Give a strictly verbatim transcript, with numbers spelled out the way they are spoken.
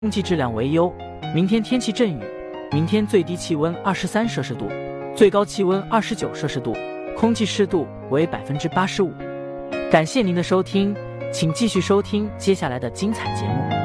空气质量为优。明天天气阵雨，明天最低气温二十三摄氏度，最高气温二十九摄氏度，空气湿度为百分之八十五。感谢您的收听，请继续收听接下来的精彩节目。